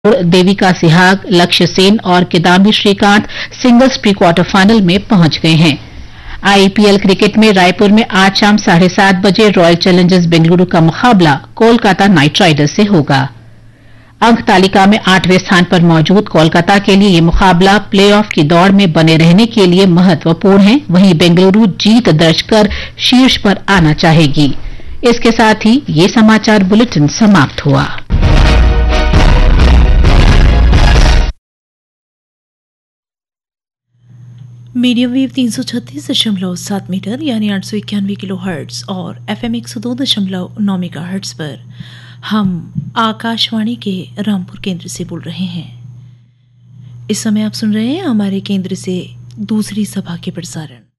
देविका सिहाग, लक्ष्य सेन और Kidambi Shrikant singles pre quarter final में पहुंच गए हैं। आईपीएल क्रिकेट में रायपुर में आज शाम 7:30 बजे रॉयल चैलेंजर्स बेंगलुरु का मुकाबला कोलकाता नाइट राइडर्स से होगा। अंक तालिका में 8वें स्थान पर मौजूद कोलकाता के लिए ये मुकाबला प्लेऑफ की दौड़ में बने रहने के लिए महत्वपूर्ण है। वहीं बेंगलुरु जीत दर्ज कर शीर्ष पर आना चाहेगी। इसके साथ ही ये समाचार बुलेटिन समाप्त हुआ। मीडियम वेव 336.7 मीटर यानी 891 किलो हर्ट्ज और एफएम 102.9 मेगा हर्ट्ज पर हम आकाशवाणी के रामपुर केंद्र से बोल रहे हैं। इस समय आप सुन रहे हैं हमारे केंद्र से दूसरी सभा के प्रसारण।